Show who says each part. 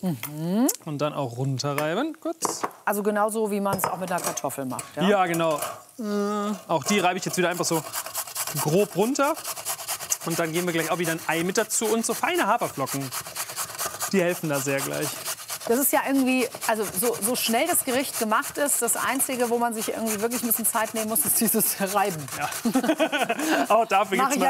Speaker 1: Und dann auch runterreiben, kurz.
Speaker 2: Also genauso, wie man es auch mit einer Kartoffel macht. Ja,
Speaker 1: Ja, genau. Auch die reibe ich jetzt wieder einfach so grob runter. Und dann geben wir gleich auch wieder ein Ei mit dazu und so feine Haferflocken. Die helfen da sehr gleich.
Speaker 2: Das ist ja irgendwie, also so schnell das Gericht gemacht ist, das Einzige, wo man sich irgendwie wirklich ein bisschen Zeit nehmen muss, ist dieses Reiben.
Speaker 1: Ja. Auch dafür
Speaker 2: Mach
Speaker 1: gibt's
Speaker 2: ich
Speaker 1: mal